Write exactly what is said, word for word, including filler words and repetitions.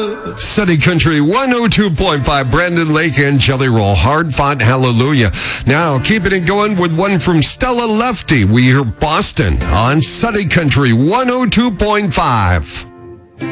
Sunny Country one oh two point five, Brandon Lake and Jelly Roll, Hard Fought Hallelujah. Now, keeping it going with one from Stella Lefty. We hear Boston on Sunny Country one oh two point five.